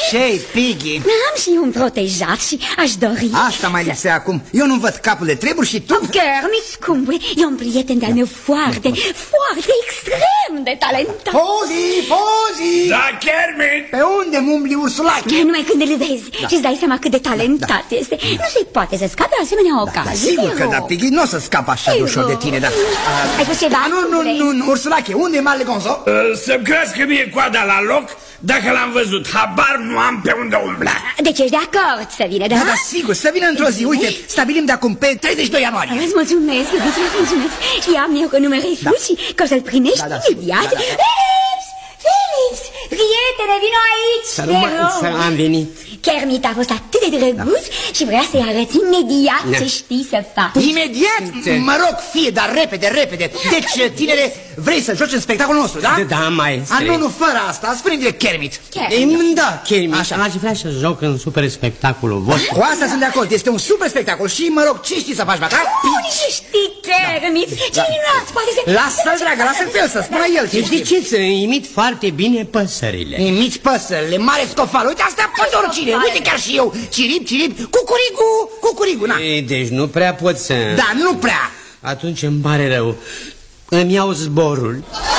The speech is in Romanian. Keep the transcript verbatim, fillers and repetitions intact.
Ce-i, Piggy? Am și un protejat și aș dori... Asta mai lipsea acum. Eu nu văd capul de treburi și tu... Kermit, scumpule, e un prieten de-al meu foarte, foarte extrem de talentat. Pozi, Pozi! Da, Kermit! Pe unde umbli, Ursulache? Numai când îl vezi și îți dai seama cât de talentat este. Nu se poate să scape la asemenea ocazie. Sigur că da, Piggy, nu o să scap așa de ușor de tine, dar... Ai spus ceva, Nu, nu, nu, nu, Ursulache, unde e Marele Gonzo? Să-mi crească mie coada la loc dacă l-am văzut. Habar nu am pe unde umbla. Deci ești de acord să vină, da? Da, da, sigur, să vină într-o zi. Uite, stabilim de acum pe treizeci și doi ianuarie. Îți mulțumesc, iubire, îți mulțumesc. Știam eu că nu mă refuzi și că o să-l primești Da, da. imediat. Da, da, da. Felix! Felix! Prietene, vino aici! Să te nu mă- rog. să am venit. Kermit a fost atât de drăguț și vrea să-i arăți imediat Da. ce știi să faci. Imediat? Mă rog, fie, dar repede, repede. Deci, tinere, vrei să joci în spectacolul nostru, da? Da, da, maestre. A, nu, nu, fără asta, spune-mi Kermit. Kermit. E, da, Kermit, Așa. aș vrea să joc în super spectacolul vostru. Cu asta sunt de acord, este un super spectacol și, mă rog, ce știi să faci, bata? Bun, ce știi, Kermit? Ce minunat, poate să... Lasă-l, dragă, lasă-l pe el să spună el ce Deci de știe. ce să imit foarte bine păsările? Imiți păsările, mare scofal, uite, astea pot oricine, uite chiar și eu. Cirip, cirip, cucurigu, cucurigu, na. E, deci nu prea pot să... Da, nu prea. Atunci îmi pare rău. Îmi iau zborul.